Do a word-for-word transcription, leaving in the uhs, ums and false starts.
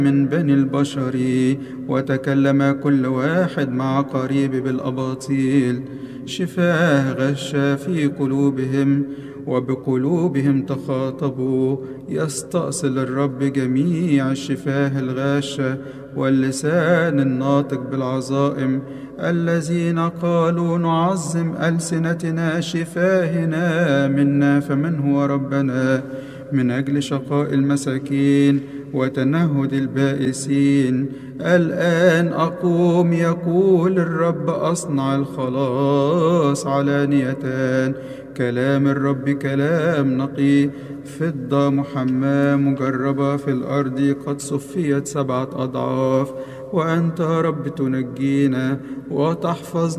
من بني البشر، وتكلم كل واحد مع قريب بالأباطيل. شفاه غشا في قلوبهم، وبقلوبهم تخاطبوا. يستأصل الرب جميع الشفاه الغاشة واللسان الناطق بالعظائم، الذين قالوا نعظم ألسنتنا شفاهنا منا فمن هو ربنا، من أجل شقاء المساكين وتنهد البائسين. الآن أقوم يقول الرب، أصنع الخلاص علانية. كلام الرب كلام نقي، فضة محماة مجربة في الأرض، قد صفيت سبعة أضعاف. وأنت يا رب تنجينا وتحفظنا